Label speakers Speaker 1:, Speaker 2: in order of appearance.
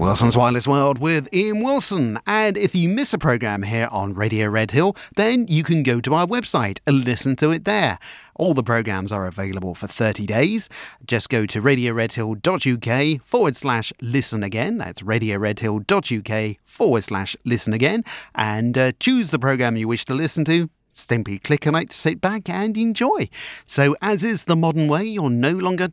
Speaker 1: Wilson's Wireless World with Ian Wilson. And if you miss a programme here on Radio Red Hill, then you can go to our website and listen to it there. All the programmes are available for 30 days. Just go to radioredhill.uk/listen again. That's radioredhill.uk/listen again. And choose the programme you wish to listen to. Simply click on it, sit back and enjoy. So as is the modern way, you're no longer